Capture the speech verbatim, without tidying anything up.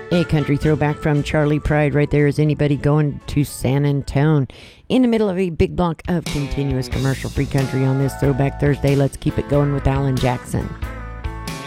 A country throwback from Charlie Pride right there. Is anybody going to San Antone? In the middle of a big block of continuous commercial free country on this Throwback Thursday. Let's keep it going with Alan Jackson.